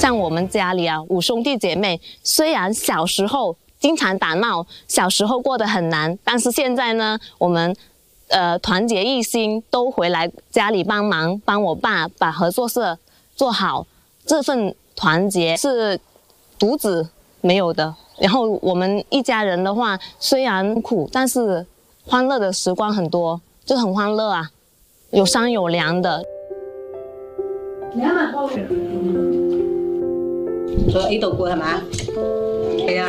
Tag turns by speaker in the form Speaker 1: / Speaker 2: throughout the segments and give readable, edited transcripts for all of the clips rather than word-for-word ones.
Speaker 1: 像我们家里啊，5兄弟姐妹，虽然小时候经常打闹，小时候过得很难，但是现在呢，我们团结一心，都回来家里帮忙，帮我爸把合作社做好。这份团结是独子没有的。然后我们一家人的话，虽然苦，但是欢乐的时光很多，就很欢乐啊，有商有量的。
Speaker 2: 喺呢度過係嘛？係啊。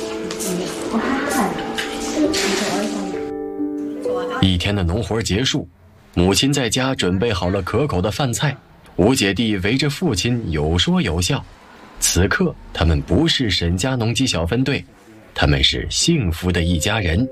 Speaker 3: 一天的农活结束，母亲在家准备好了可口的饭菜，5姐弟围着父亲有说有笑。此刻，他们不是沈家农机小分队，他们是幸福的一家人。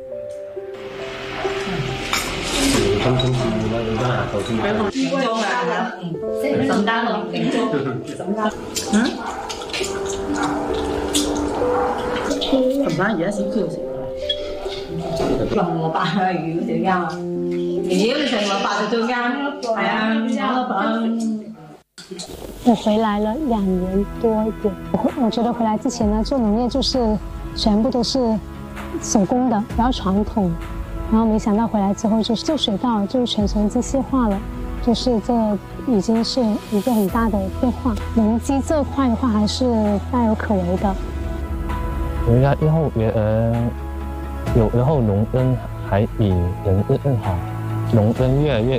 Speaker 2: 琴晚而家先叫食。用蘿蔔啊，魚最啱啊！如果你食蘿蔔就最啱咯，係啊，蘿蔔。
Speaker 4: 我回来了2年多一点，我觉得回来之前呢，做农业就是全部都是手工的，比较传统。然后没想到回来之后就水稻就全程机械化了，就是这已经是一个很大的变化。农机这块的话还是大有可为的。
Speaker 5: 回来以后有时候农耕还比人日更好，农耕越来越